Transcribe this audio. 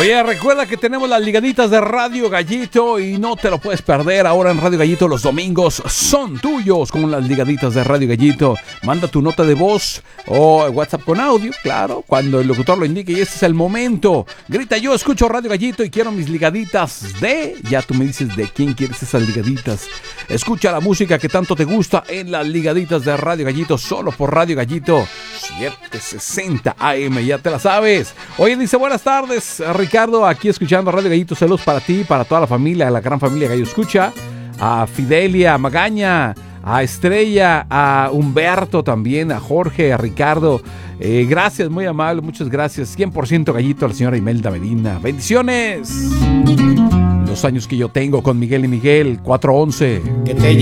Oye, recuerda que tenemos las ligaditas de Radio Gallito y no te lo puedes perder. Ahora en Radio Gallito los domingos son tuyos con las ligaditas de Radio Gallito. Manda tu nota de voz o WhatsApp con audio, claro, cuando el locutor lo indique y este es el momento. Grita: yo escucho Radio Gallito y quiero mis ligaditas de... Ya tú me dices de quién quieres esas ligaditas. Escucha la música que tanto te gusta en las ligaditas de Radio Gallito, solo por Radio Gallito 760 AM, ya te la sabes. Oye, dice: buenas tardes, Ricardo, aquí escuchando Radio Gallito. Saludos para ti, para toda la familia, la gran familia Gallo Escucha. A Fidelia, a Magaña, a Estrella, a Humberto también, a Jorge, a Ricardo. Gracias, muy amable, muchas gracias. 100% Gallito a la señora Imelda Medina. Bendiciones. Los años que yo tengo con Miguel y Miguel, 411. Que te